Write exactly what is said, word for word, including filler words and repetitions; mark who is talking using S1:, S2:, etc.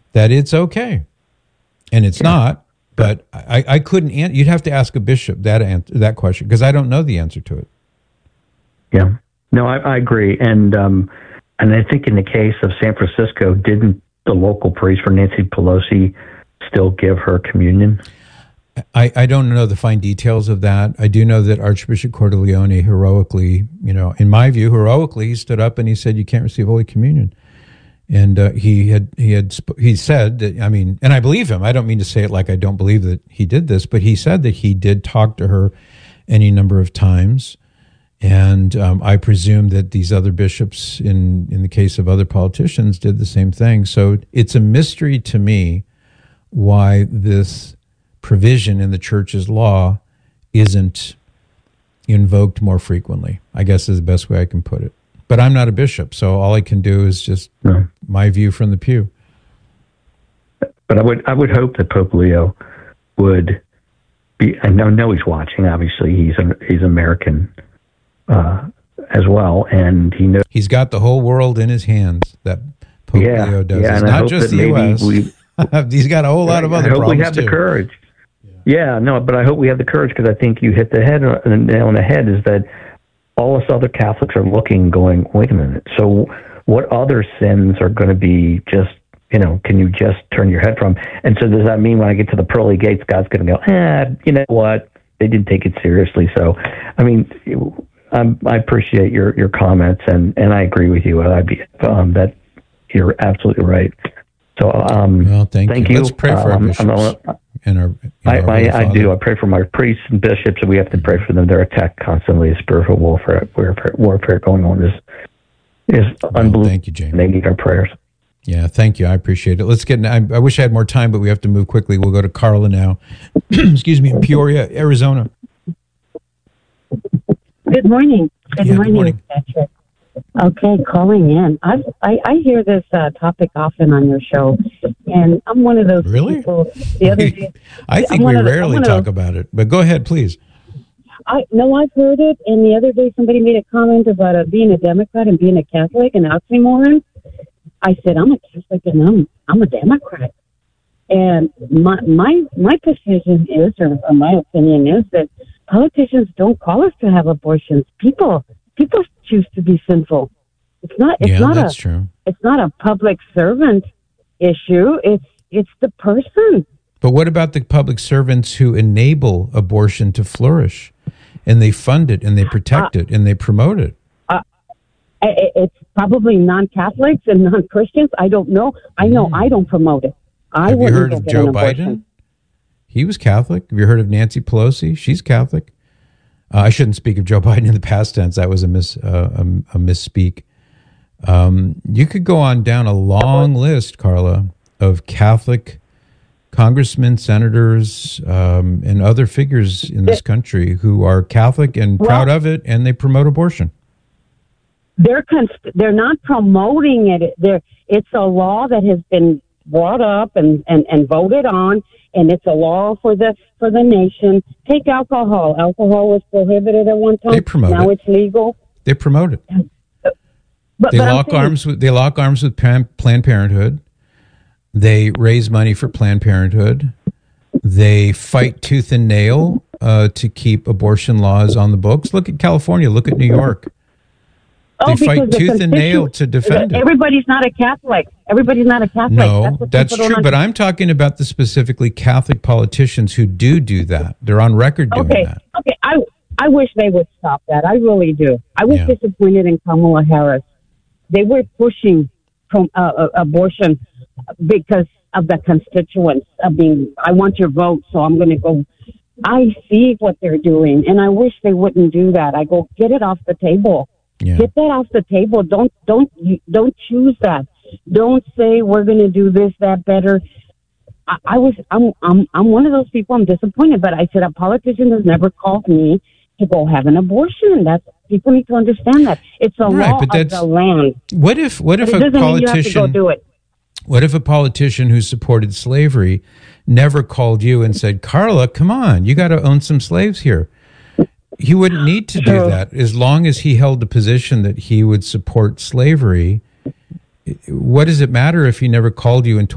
S1: that it's okay, and it's yeah. not. But I, I couldn't. An- you'd have to ask a bishop that answer, that question, because I don't know the answer to it.
S2: Yeah, no, I, I agree, and um, and I think in the case of San Francisco, didn't the local priest for Nancy Pelosi still give her communion?
S1: I, I don't know the fine details of that. I do know that Archbishop Cordileone heroically, you know, in my view, heroically, he stood up and he said, "You can't receive Holy Communion." And uh, he had he had he said that, I mean, and I believe him. I don't mean to say it like I don't believe that he did this, but he said that he did talk to her any number of times. And um, I presume that these other bishops, in, in the case of other politicians, did the same thing. So it's a mystery to me why this provision in the church's law isn't invoked more frequently, I guess is the best way I can put it. But I'm not a bishop, so all I can do is just no. my view from the pew.
S2: But I would I would hope that Pope Leo would be. I know, know he's watching. Obviously, he's an, he's American uh, as well, and he knows
S1: he's got the whole world in his hands. That Pope
S2: yeah,
S1: Leo does.
S2: Yeah,
S1: it's not just the U S We, he's got a whole lot of other
S2: I hope
S1: problems
S2: we have
S1: too.
S2: the courage. Yeah. yeah, no, but I hope we have the courage, because I think you hit the head on the nail on the head. Is that all us other Catholics are looking, going, wait a minute, so what other sins are going to be just, you know, can you just turn your head from? And so does that mean when I get to the pearly gates, God's going to go, eh, you know what, they didn't take it seriously. So, I mean, I'm, I appreciate your, your comments, and, and I agree with you. I'd be, um, that you're absolutely right. So, um,
S1: well, thank,
S2: thank
S1: you.
S2: you.
S1: Let's pray for
S2: um,
S1: our bishops.
S2: I'm,
S1: and our, you know,
S2: I,
S1: our
S2: I, I do. I pray for my priests and bishops, and we have to pray for them. They're attacked constantly. Spiritual warfare, warfare, warfare going on is is
S1: well,
S2: unbelievable.
S1: Thank you, Jamie.
S2: They need our prayers.
S1: Yeah, thank you. I appreciate it. Let's get. I, I wish I had more time, but we have to move quickly. We'll go to Carla now. Excuse me, in Peoria, Arizona.
S3: Good morning. Good
S1: yeah,
S3: morning,
S1: good morning.
S3: Patrick. Okay, calling in. I've, I I hear this uh, topic often on your show, and I'm one of those
S1: really?
S3: people. The other day,
S1: I think we rarely talk those, about it, but go ahead, please.
S3: I no, I've heard it, and the other day somebody made a comment about uh, being a Democrat and being a Catholic, an oxymoron. I said, I'm a Catholic and I'm I'm a Democrat, and my my my position is, or, or my opinion is, that politicians don't call us to have abortions. People. People choose to be sinful. It's not. It's
S1: yeah,
S3: not
S1: that's
S3: a.
S1: true.
S3: It's not a public servant issue. It's it's the person.
S1: But what about the public servants who enable abortion to flourish, and they fund it, and they protect uh, it, and they promote it?
S3: Uh, it's probably non-Catholics and non-Christians. I don't know. I know mm. I don't promote it. I
S1: Have you heard of Joe Biden? He was Catholic. Have you heard of Nancy Pelosi? She's Catholic. Uh, I shouldn't speak of Joe Biden in the past tense. That was a miss, uh, a, a misspeak. Um, you could go on down a long list, Carla, of Catholic congressmen, senators, um, and other figures in this country who are Catholic and well, proud of it, and they promote abortion.
S3: They're const- they're not promoting it. They're, it's a law that has been brought up and, and, and voted on, and it's a law for the for the nation. Take alcohol. Alcohol was prohibited at one time.
S1: They promote
S3: now
S1: it.
S3: It's legal.
S1: They promote it.
S3: But,
S1: they
S3: but
S1: lock
S3: saying,
S1: arms with they lock arms with Planned Parenthood. They raise money for Planned Parenthood. They fight tooth and nail uh, to keep abortion laws on the books. Look at California. Look at New York. They
S3: oh,
S1: fight
S3: the
S1: tooth and nail to defend it.
S3: Everybody's not a Catholic. Everybody's not a Catholic.
S1: No, that's, that's true. But I'm talking about the specifically Catholic politicians who do do that. They're on record doing
S3: okay.
S1: that.
S3: Okay, I I wish they would stop that. I really do. I was
S1: Yeah.
S3: disappointed in Kamala Harris. They were pushing from uh, uh, abortion because of the constituents. I mean, I want your vote, so I'm going to go. I see what they're doing, and I wish they wouldn't do that. I go, get it off the table.
S1: Yeah.
S3: Get that off the table. Don't don't don't choose that. Don't say we're going to do this, that better. I, I was I'm I'm I'm one of those people. I'm disappointed, but I said a politician has never called me to go have an abortion. That's people need to understand that it's a
S1: right,
S3: law
S1: but that's,
S3: of the land.
S1: What if what if
S3: but it
S1: a
S3: doesn't mean you have to go
S1: politician
S3: do it.
S1: What if a politician who supported slavery never called you and said, Carla, come on, you got to own some slaves here? He wouldn't need to do
S3: Sure.
S1: that as long as he held the position that he would support slavery. What does it matter if he never called you and